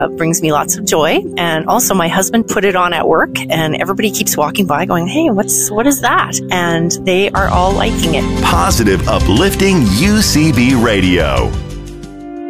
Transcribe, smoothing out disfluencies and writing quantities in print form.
brings me lots of joy. And also my husband put it on at work, and everybody keeps walking by going, hey, what is that? And they are all liking it. Positive, uplifting UCB Radio.